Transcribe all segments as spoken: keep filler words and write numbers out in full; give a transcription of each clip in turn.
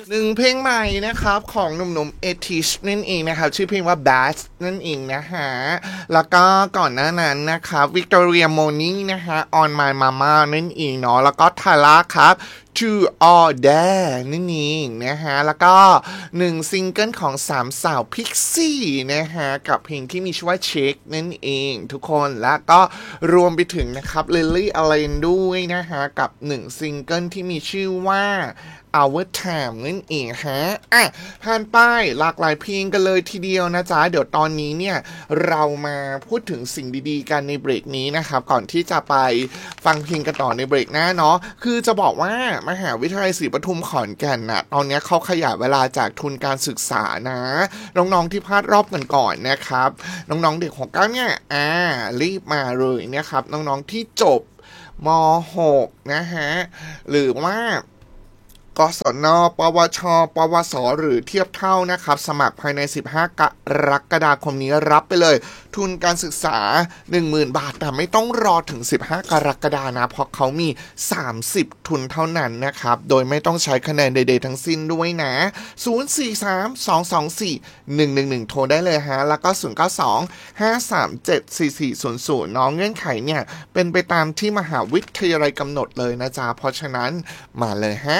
หนึ่งเพลงใหม่นะครับของหนุ่มๆเอทิชนั่นเองนะครับชื่อเพลงว่า Bad นั่นเองนะฮะแล้วก็ก่อนหน้านั้นนะครับ Victoria Mourning นะฮะ On My Mama นั่นเองเนาะแล้วก็ทาร่าครับ To All There นั่นเองนะฮะแล้วก็หนึ่งซิงเกิลของสามสาวพิกซี่นะฮะกับเพลงที่มีชื่อว่า Shake นั่นเองทุกคนแล้วก็รวมไปถึงนะครับ Lily Allen ด้วยนะฮะกับหนึ่งซิงเกิลที่มีชื่อว่า Our Time นั่นเองฮะอ่ะผ่านไปหลากหลายเพลงกันเลยทีเดียวนะจ๊ะเดี๋ยวตอนนี้เนี่ยเรามาพูดถึงสิ่งดีๆกันในเบรกนี้นะครับก่อนที่จะไปฟังเพลงกันต่อในเบรกหน้าเนาะคือจะบอกว่ามหาวิทยาลัยศรีปทุมขอนแก่นน่ะตอนนี้เขาขยายเวลาจากทุนการศึกษานะน้องๆที่พลาดรอบกันก่อนนะครับน้องๆเด็กหกเก้าเนี่ยอ่ารีบมาเลยนะครับน้องๆที่จบม.หก นะฮะหรือว่ากศน.ปวช.ปวส.หรือเทียบเท่านะครับสมัครภายในสิบห้ากรกฎาคมนี้รับไปเลยทุนการศึกษา หนึ่งหมื่น บาทแต่ไม่ต้องรอถึงสิบห้ากรกฎานะเพราะเขามีสามสิบทุนเท่านั้นนะครับโดยไม่ต้องใช้คะแนนใดๆทั้งสิ้นด้วยนะศูนย์ สี่ สาม สอง สอง สี่ หนึ่ง หนึ่ง หนึ่งโทรได้เลยฮะแล้วก็ศูนย์ เก้า สอง ห้า สาม เจ็ด สี่ สี่ ศูนย์ ศูนย์น้องเงื่อนไขเนี่ยเป็นไปตามที่มหาวิทยาลัยกำหนดเลยนะจ๊ะเพราะฉะนั้นมาเลยฮะ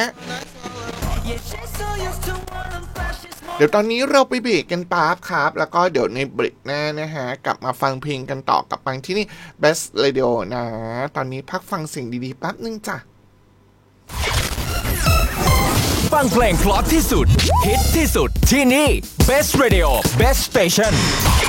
เดี๋ยวตอนนี้เราไปเบรกกันป๊าบครับแล้วก็เดี๋ยวในเบรกหน้านะฮะกลับมาฟังเพลงกันต่อกับฟังที่นี่ Best Radio นะตอนนี้พักฟังสิ่งดีๆแป๊บนึงจ้ะฟังเพลงเพราะที่สุดฮิตที่สุดที่นี่ Best Radio Best Station